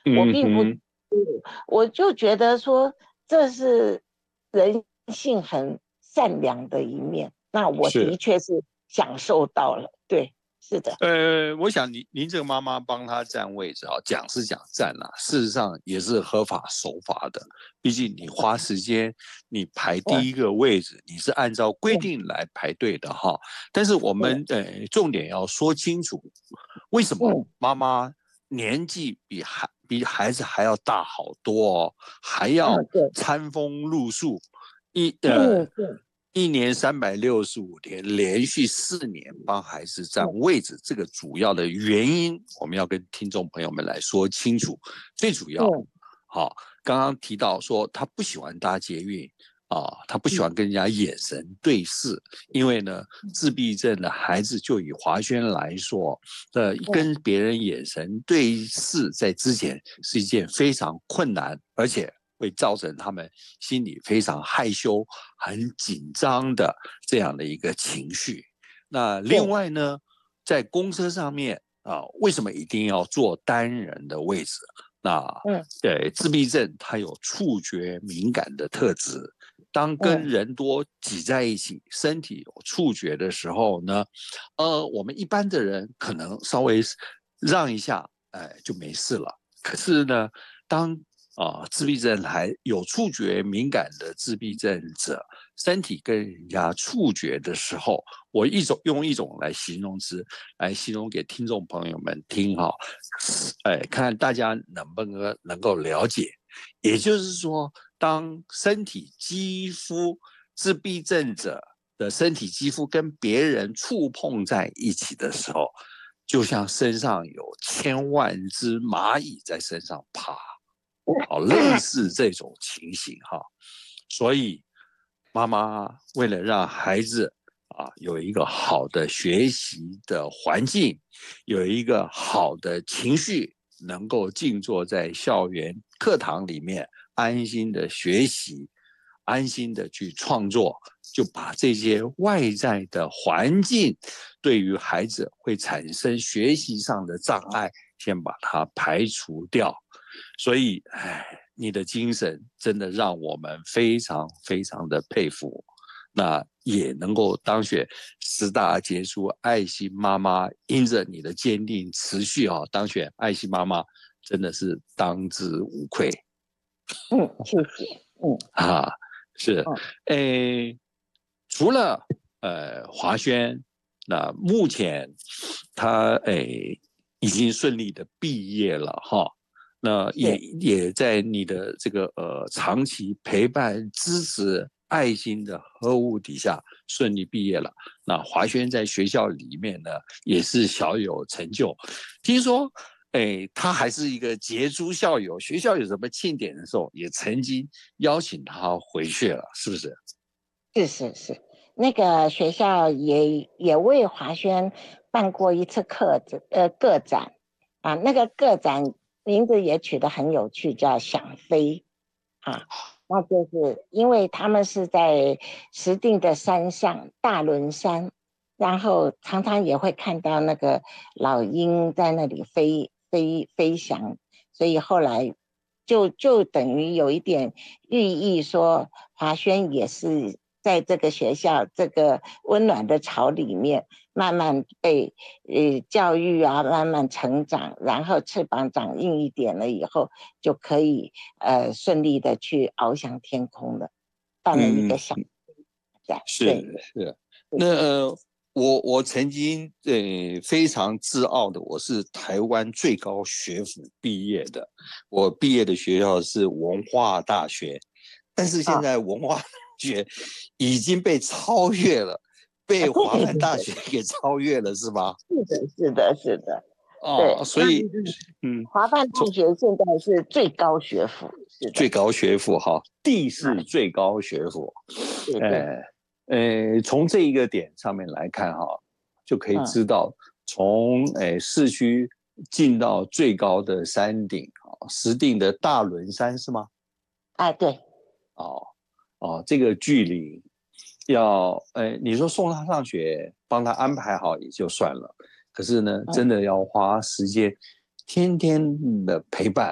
我并不， 哼， 我就觉得说这是人性很善良的一面，那我的是。 确是享受到了，对，是的， 我想您这个妈妈帮他占位置啊，讲是讲占啊，事实上也是合法守法的。毕竟你花时间，你排第嗯一个位置，你是按照规嗯定来排队的哈。但是我嗯们重点要说清楚，为什么嗯妈妈年纪比孩子还要大好多哦，还要嗯，对， 餐风露宿，一呃嗯对， 一年365天，连续4年帮孩子占嗯位置，这个主要的原因，我们要跟听众朋友们来说清楚。最主要， 嗯好，刚刚提到说他不喜欢搭捷运他不喜欢跟人家眼神对视，因为呢，自闭症的孩子就以华轩来说， 嗯跟别人眼神对视在之前是一件非常困难，而且会造成他们心里非常害羞、很紧张的这样的一个情绪。那另对， 外呢，在公车上面为什么一定要坐单人的位置？那嗯自闭症它有触觉敏感的特质，当跟嗯人多挤在一起，身体有触觉的时候呢，我们一般的人可能稍微让一下，就没事了。可是呢，当自闭症还有触觉敏感的自闭症者，身体跟人家触觉的时候，我用一种来形容词来形容给听众朋友们听哈，看大家能够了解。也就是说，当身体肌肤自闭症者的身体肌肤跟别人触碰在一起的时候，就像身上有千万只蚂蚁在身上爬，类似这种情形哈。所以妈妈为了让孩子有一个好的学习的环境，有一个好的情绪，能够静坐在校园课堂里面安心的学习，安心的去创作，就把这些外在的环境对于孩子会产生学习上的障碍，先把它排除掉。所以，你的精神真的让我们非常非常的佩服。那也能够当选10大杰出爱心妈妈，因着你的坚定持续当选爱心妈妈，真的是当之无愧嗯，谢谢，嗯啊！是， 嗯诶，除了华轩，那目前他已经顺利的毕业了哈，那也是， 也在你的这个长期陪伴支持爱心的呵护底下顺利毕业了。那华轩在学校里面呢也是小有成就，听说他还是一个杰出校友，学校有什么庆典的时候也曾经邀请他回去了，是不是？ 是是是，那个学校也为华轩办过一次个展啊，那个个展名字也取得很有趣，叫“想飞”啊，那就是因为他们是在石碇的山上大轮山，然后常常也会看到那个老鹰在那里飞翔，所以后来就等于有一点寓意说，华轩也是在这个学校这个温暖的巢里面，慢慢被教育啊，慢慢成长，然后翅膀长硬一点了以后，就可以顺利的去翱翔天空了，办了一个嗯， 小展， 是对， 是。 是那我曾经非常自傲的，我是台湾最高学府毕业的，我毕业的学校是文化大学，但是现啊， 在文化大学已经被超越了，被对华梵对对， 大学给超越了，是吧？ 是的，是的，是的，对， 所那以嗯， 华办大从学现在是最高学府，是的， 最高学府哈，地啊， 势最高学府， 对对， 呃从这一个点上面来看哈，就可以嗯， 知道从市区进到最高的山顶石碇的大轮山是吗？ 哎，对， 哦这个距离要你说送他上学，帮他安排好也就算了，可是呢，真嗯。 的要花时间，天天的陪伴。